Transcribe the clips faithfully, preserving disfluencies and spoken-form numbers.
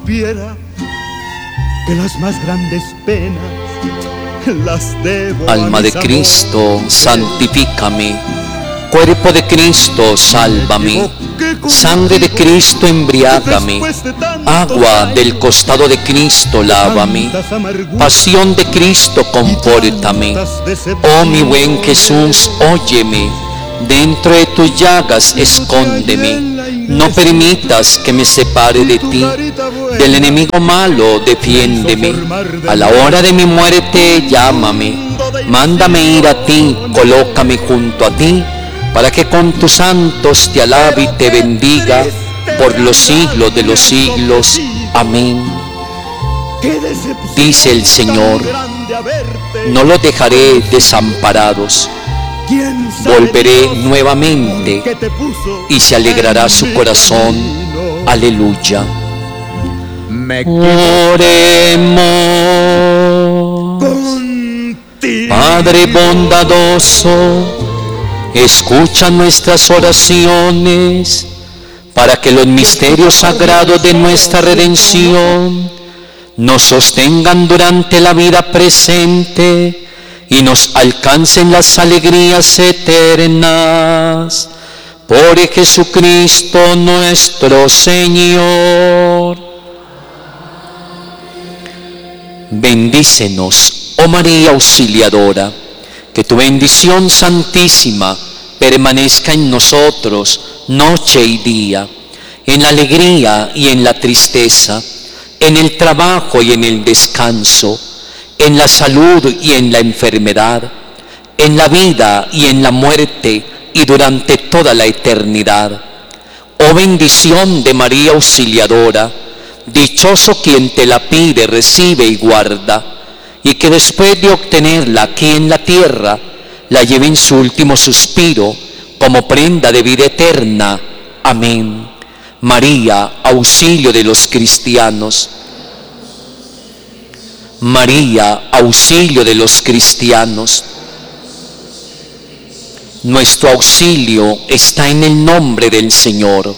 Viera que las más grandes penas las debo Alma a de mis Cristo, amores. santifícame. Cuerpo de Cristo, sálvame. Sangre de Cristo, embriágame. Agua del costado de Cristo, lávame. Pasión de Cristo, compórtame. Oh mi buen Jesús, óyeme. Dentro de tus llagas, escóndeme. No permitas que me separe de ti. Del enemigo malo, defiéndeme. A la hora de mi muerte, llámame. Mándame ir a ti, colócame junto a ti, para que con tus santos te alabe y te bendiga por los siglos de los siglos. Amén. Dice el Señor: no los dejaré desamparados. Volveré nuevamente y se alegrará su corazón. Aleluya. Oremos. Padre bondadoso, escucha nuestras oraciones para que los misterios sagrados de nuestra redención nos sostengan durante la vida presente y nos alcancen las alegrías eternas. Por Jesucristo nuestro Señor. Bendícenos, oh María Auxiliadora, que tu bendición santísima permanezca en nosotros noche y día, en la alegría y en la tristeza, en el trabajo y en el descanso, en la salud y en la enfermedad, en la vida y en la muerte y durante toda la eternidad. Oh bendición de María Auxiliadora, dichoso quien te la pide, recibe y guarda, y que después de obtenerla aquí en la tierra, la lleve en su último suspiro como prenda de vida eterna. Amén. María, auxilio de los cristianos. María, auxilio de los cristianos. Nuestro auxilio está en el nombre del Señor.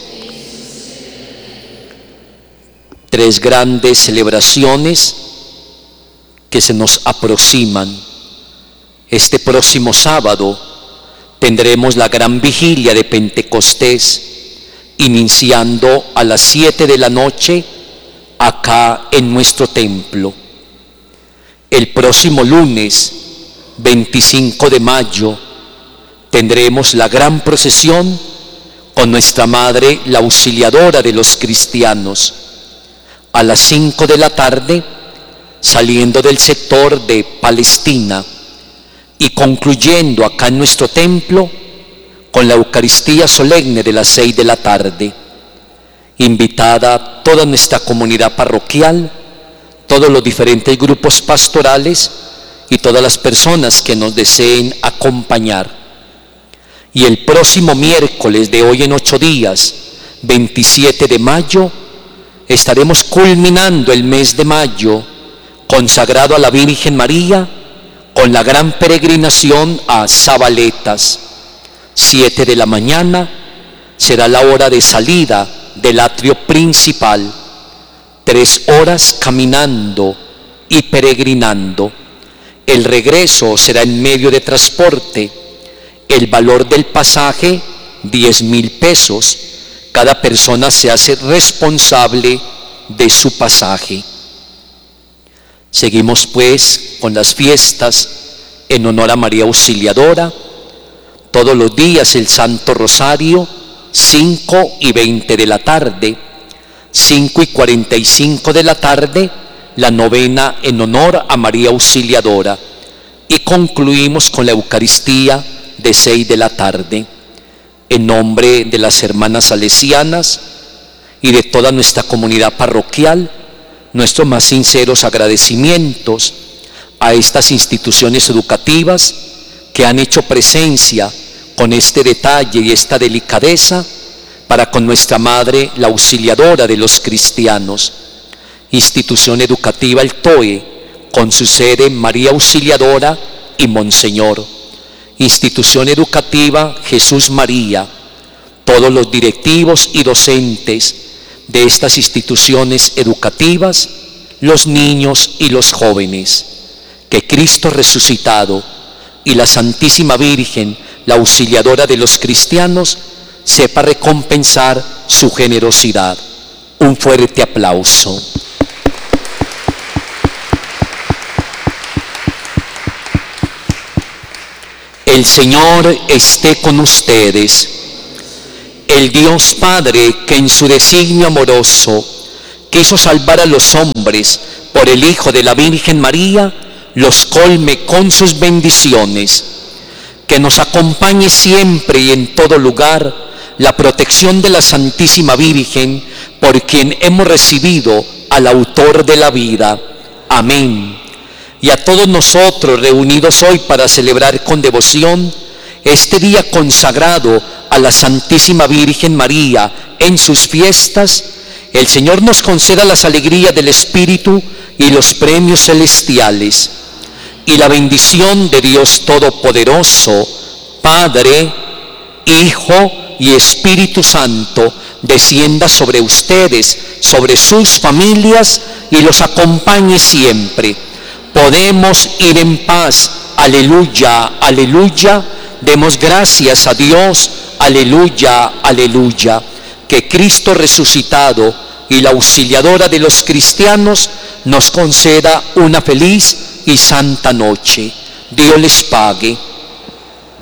Tres grandes celebraciones que se nos aproximan. Este próximo sábado tendremos la gran vigilia de Pentecostés, iniciando a las siete de la noche acá en nuestro templo. El próximo lunes, veinticinco de mayo, tendremos la gran procesión con nuestra Madre, la Auxiliadora de los cristianos. A las cinco de la tarde, saliendo del sector de Palestina y concluyendo acá en nuestro templo con la Eucaristía solemne de las seis de la tarde. Invitada toda nuestra comunidad parroquial, todos los diferentes grupos pastorales y todas las personas que nos deseen acompañar. Y el próximo miércoles de hoy en ocho días, veintisiete de mayo, estaremos culminando el mes de mayo consagrado a la Virgen María con la gran peregrinación a Zabaletas. Siete de la mañana será la hora de salida del atrio principal. Tres horas caminando y peregrinando. El regreso será en medio de transporte. El valor del pasaje, diez mil pesos. Cada persona se hace responsable de su pasaje. Seguimos pues con las fiestas en honor a María Auxiliadora. Todos los días el Santo Rosario, cinco y veinte de la tarde. cinco y cuarenta y cinco de la tarde, la novena en honor a María Auxiliadora. Y concluimos con la Eucaristía de seis de la tarde. En nombre de las hermanas salesianas y de toda nuestra comunidad parroquial, nuestros más sinceros agradecimientos a estas instituciones educativas que han hecho presencia con este detalle y esta delicadeza para con nuestra Madre, la Auxiliadora de los cristianos. Institución educativa El Toe, con su sede María Auxiliadora y Monseñor. Institución educativa Jesús María, todos los directivos y docentes de estas instituciones educativas, los niños y los jóvenes. Que Cristo resucitado y la Santísima Virgen, la auxiliadora de los cristianos, sepa recompensar su generosidad. Un fuerte aplauso. El Señor esté con ustedes. El Dios Padre, que en su designio amoroso quiso salvar a los hombres por el Hijo de la Virgen María, los colme con sus bendiciones. Que nos acompañe siempre y en todo lugar la protección de la Santísima Virgen, por quien hemos recibido al autor de la vida. Amén. Y a todos nosotros reunidos hoy para celebrar con devoción este día consagrado a la Santísima Virgen María en sus fiestas, el Señor nos conceda las alegrías del Espíritu y los premios celestiales. Y la bendición de Dios Todopoderoso, Padre, Hijo y Espíritu Santo, descienda sobre ustedes, sobre sus familias y los acompañe siempre. Podemos ir en paz. Aleluya, aleluya. Demos gracias a Dios. Aleluya, aleluya. Que Cristo resucitado y la auxiliadora de los cristianos nos conceda una feliz y santa noche. Dios les pague.